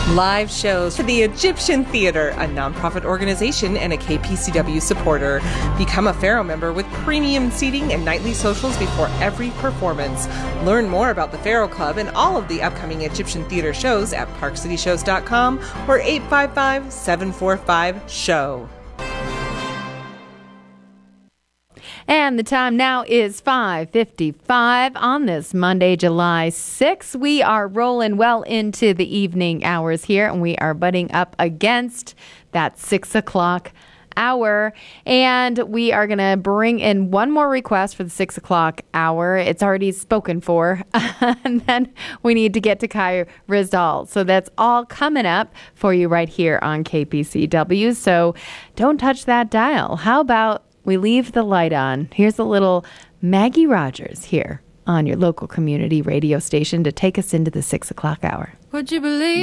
Live shows for the Egyptian Theater, a nonprofit organization and a KPCW supporter. Become a Pharaoh member with premium seating and nightly socials before every performance. Learn more about the Pharaoh Club and all of the upcoming Egyptian Theater shows at parkcityshows.com or 855-745-SHOW. And the time now is 5:55 on this Monday, July 6th. We are rolling well into the evening hours here, and we are butting up against that 6 o'clock hour. And we are going to bring in one more request for the 6 o'clock hour. It's already spoken for. And then we need to get to Kai Ryssdal. So that's all coming up for you right here on KPCW. So don't touch that dial. How about we leave the light on? Here's a little Maggie Rogers here on your local community radio station to take us into the 6 o'clock hour. Would you believe